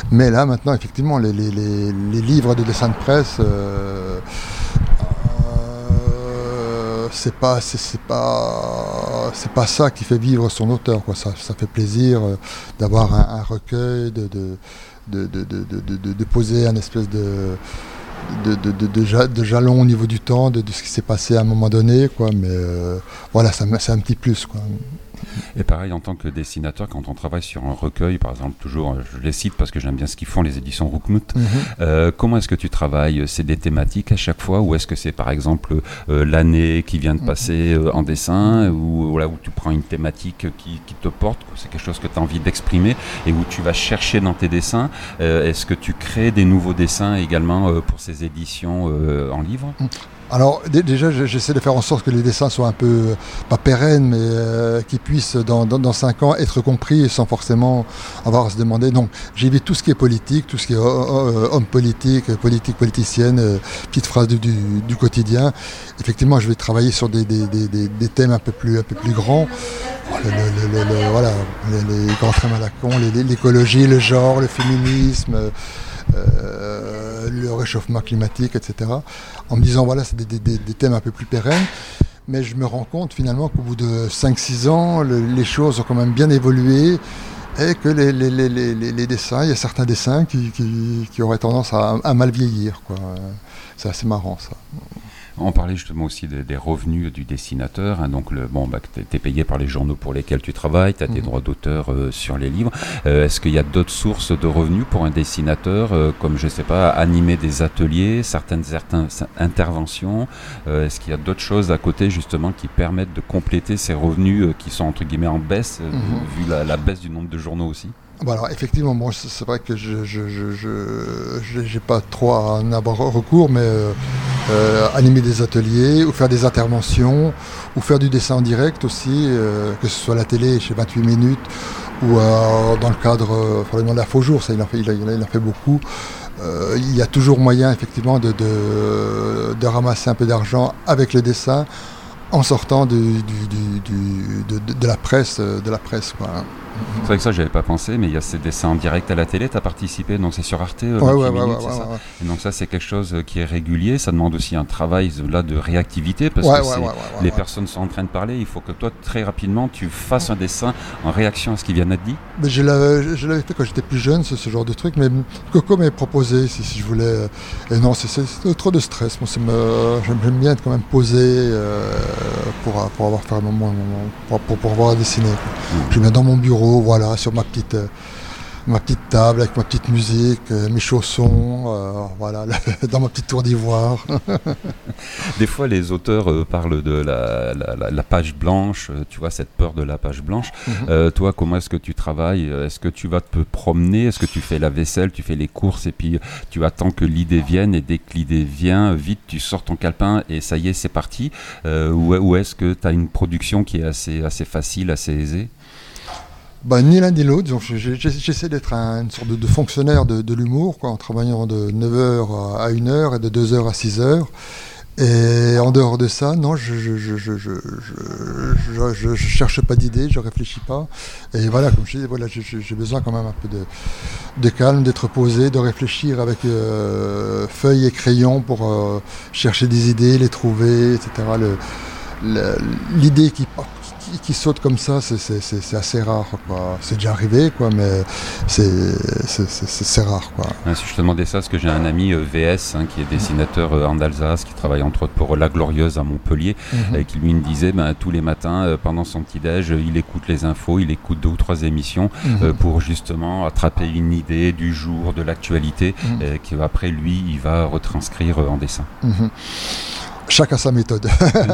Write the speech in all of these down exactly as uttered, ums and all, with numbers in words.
Mais là, maintenant, effectivement, les, les, les, les livres de dessin de presse, euh, euh, c'est pas, c'est, c'est pas, c'est pas ça qui fait vivre son auteur, quoi. Ça, ça fait plaisir euh, d'avoir un, un recueil, de, de, de, de, de, de, de, de poser un espèce de De, de, de, de, de jalon au niveau du temps, de, de ce qui s'est passé à un moment donné, quoi. Mais euh, voilà, ça, c'est un petit plus, quoi. Et pareil, en tant que dessinateur, quand on travaille sur un recueil, par exemple, toujours, je les cite parce que j'aime bien ce qu'ils font, les éditions Roukmout, mm-hmm. euh, comment est-ce que tu travailles? C'est des thématiques à chaque fois, ou est-ce que c'est par exemple euh, l'année qui vient de passer euh, en dessin, ou voilà, où tu prends une thématique qui, qui te porte, c'est quelque chose que tu as envie d'exprimer et où tu vas chercher dans tes dessins? euh, Est-ce que tu crées des nouveaux dessins également euh, pour ces éditions euh, en livre? Alors d- déjà j'essaie de faire en sorte que les dessins soient un peu, pas pérennes, mais euh, qu'ils puissent dans, dans, dans cinq ans être compris sans forcément avoir à se demander. Donc j'évite tout ce qui est politique, tout ce qui est euh, homme politique, politique, politicienne, euh, petites phrases du, du, du quotidien. Effectivement, je vais travailler sur des, des, des, des, des thèmes un peu plus, un peu plus grands. Le, le, le, le, voilà, les, les grands thèmes à la con, les, l'écologie, le genre, le féminisme, euh, le réchauffement climatique, et cetera. En me disant, voilà, c'est des, des, des thèmes un peu plus pérennes. Mais je me rends compte finalement qu'au bout de cinq six ans, le, les choses ont quand même bien évolué et que les, les, les, les, les dessins, il y a certains dessins qui, qui, qui auraient tendance à, à mal vieillir, quoi. C'est assez marrant, ça. On parlait justement aussi des, des revenus du dessinateur, hein, donc le, bon, bah, tu es payé par les journaux pour lesquels tu travailles, tu as tes mmh. droits d'auteur euh, sur les livres. Euh, est-ce qu'il y a d'autres sources de revenus pour un dessinateur, euh, comme je sais pas, animer des ateliers, certaines, certaines interventions? euh, Est-ce qu'il y a d'autres choses à côté justement qui permettent de compléter ces revenus euh, qui sont entre guillemets en baisse, euh, mmh. vu la, la baisse du nombre de journaux aussi? Bon alors effectivement, bon, c'est, c'est vrai que je je, je, je, je j'ai pas trop à en avoir recours, mais euh, euh, animer des ateliers, ou faire des interventions, ou faire du dessin en direct aussi, euh, que ce soit à la télé chez vingt-huit minutes, ou euh, dans le cadre euh, probablement de la Faux Jour, ça il en fait, il, a, il a fait beaucoup. Euh, il y a toujours moyen effectivement de, de, de ramasser un peu d'argent avec le dessin en sortant du, du, du, du, de, de, de la presse, de la presse, quoi. C'est vrai que ça, j'avais pas pensé, mais il y a ces dessins en direct à la télé, tu as participé, donc c'est sur Arte, euh, ouais, ouais, minutes, ouais, c'est ouais, ça ouais. Et donc ça, c'est quelque chose qui est régulier, ça demande aussi un travail là de réactivité, parce ouais, que ouais, c'est, ouais, ouais, les ouais. personnes sont en train de parler, il faut que toi, très rapidement, tu fasses un dessin en réaction à ce qu'ils viennent à te dire. Mais je, l'avais, je l'avais fait quand j'étais plus jeune, ce, ce genre de truc, mais Coco m'avait proposé si, si je voulais. Et non, c'est, c'est, c'est trop de stress. Moi, c'est me, j'aime bien être quand même posé euh, pour, pour avoir fait un moment, pour, pour, pour avoir dessiné. Mmh. Je viens dans mon bureau, voilà, sur ma petite. Euh, ma petite table avec ma petite musique, euh, mes chaussons, euh, voilà, dans ma petite tour d'ivoire. Des fois, les auteurs euh, parlent de la, la, la, la page blanche, euh, tu vois, cette peur de la page blanche. Mm-hmm. Euh, toi, comment est-ce que tu travailles? Est-ce que tu vas te promener? Est-ce que tu fais la vaisselle, tu fais les courses et puis tu attends que l'idée vienne et dès que l'idée vient, vite, tu sors ton calepin et ça y est, c'est parti? euh, ou, ou est-ce que tu as une production qui est assez, assez facile, assez aisée? Bah, ni l'un ni l'autre. Donc, j'essaie d'être un, une sorte de, de fonctionnaire de, de l'humour, quoi, en travaillant de neuf heures à une heure et de deux heures à six heures. Et en dehors de ça, non, je je, je, je, je, je, je, je cherche pas d'idées, je réfléchis pas. Et voilà, comme je dis, voilà, j'ai, j'ai besoin quand même un peu de, de calme, d'être posé, de réfléchir avec euh, feuilles et crayons pour euh, chercher des idées, les trouver, et cetera. Le, le, l'idée qui Qui, qui saute comme ça, c'est, c'est, c'est, c'est assez rare, quoi. C'est déjà arrivé, quoi, mais c'est, c'est, c'est, c'est rare, quoi. Si je te demandais ça, parce que j'ai un ami euh, V S hein, qui est dessinateur euh, en Alsace, qui travaille entre autres pour La Glorieuse à Montpellier, mm-hmm. et qui lui me disait ben, tous les matins, euh, pendant son petit-déj, euh, il écoute les infos, il écoute deux ou trois émissions mm-hmm. euh, pour justement attraper une idée du jour, de l'actualité, mm-hmm. et qu'après lui, il va retranscrire euh, en dessin. Mm-hmm. Chacun sa méthode.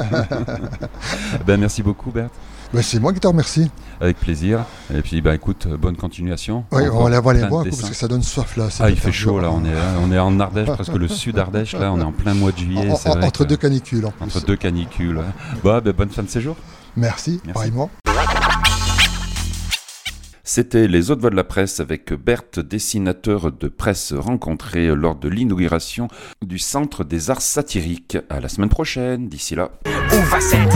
Ben, merci beaucoup, Bert. Ben, c'est moi qui te remercie. Avec plaisir. Et puis, ben, écoute, bonne continuation. Oui, on va aller voir les bois parce que ça donne soif là. Ah, il fait chaud là. On est, on est en Ardèche, presque le sud Ardèche. Là, on est en plein mois de juillet. En, c'est en, vrai entre que, deux canicules. En plus. Entre deux canicules. Bon, ben, bonne fin de séjour. Merci, Merci. pareillement. C'était Les Autres Voix de la Presse avec Berthe, dessinateur de presse rencontré lors de l'inauguration du Centre des Arts Satiriques. À la semaine prochaine, d'ici là.